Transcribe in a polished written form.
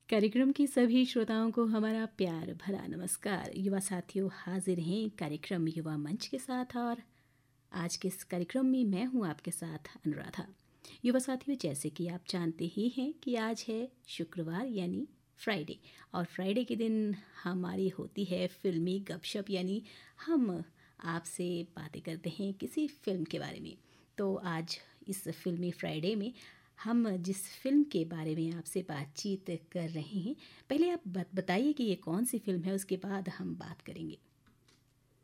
कार्यक्रम की सभी श्रोताओं को हमारा प्यार भरा नमस्कार। युवा साथियों, हाजिर हैं कार्यक्रम युवा मंच के साथ और आज के इस कार्यक्रम में मैं हूं आपके साथ अनुराधा। युवा साथियों, जैसे कि आप जानते ही हैं कि आज है शुक्रवार यानी फ्राइडे, और फ्राइडे के दिन हमारी होती है फिल्मी गपशप, यानी हम आपसे बातें करते हैं किसी फिल्म के बारे में। तो आज इस फिल्मी फ्राइडे में हम जिस फिल्म के बारे में आपसे बातचीत कर रहे हैं, पहले आप बताइए कि ये कौन सी फिल्म है, उसके बाद हम बात करेंगे।